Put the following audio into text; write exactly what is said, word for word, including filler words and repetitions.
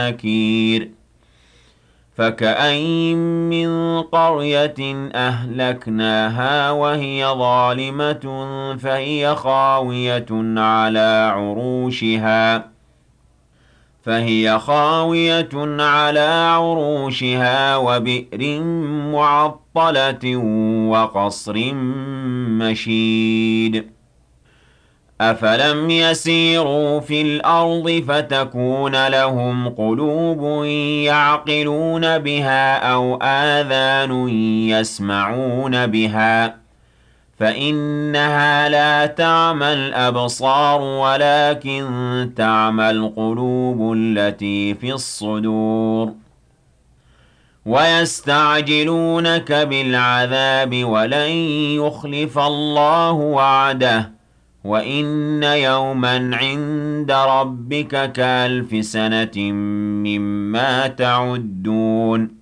نكير فكأين من قرية أهلكناها وهي ظالمة فهي خاوية على عروشها فهي خاوية على عروشها وبئر معطلة وقصر مشيد أفلم يسيروا في الأرض فتكون لهم قلوب يعقلون بها أو آذان يسمعون بها فإنها لا تعمى الأبصار ولكن تعمى القلوب التي في الصدور ويستعجلونك بالعذاب ولن يخلف الله وعده وإن يوما عند ربك كألف سنة مما تعدون